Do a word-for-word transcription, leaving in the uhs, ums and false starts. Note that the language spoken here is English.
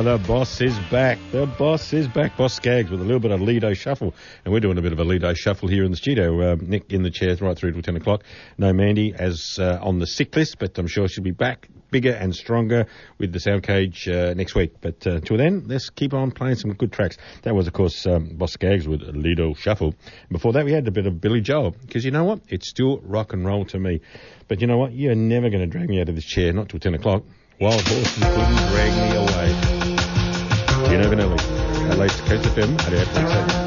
the boss is back. The boss is back. Boss Skaggs with a little bit of Lido Shuffle. And we're doing a bit of a Lido Shuffle here in the studio. Uh, Nick in the chair right through till ten o'clock. No Mandy as uh, on the sick list, but I'm sure she'll be back bigger and stronger with the Sound Cage uh, next week. But uh, until then, let's keep on playing some good tracks. That was, of course, um, Boss Skaggs with Lido Shuffle. And before that, we had a bit of Billy Joel. Because you know what? It's still rock and roll to me. But you know what? You're never going to drag me out of this chair, not till ten o'clock. Wild horses couldn't drag me away. You know, Vanelli. Adelaide's Coast F M, eighty-eight point seven.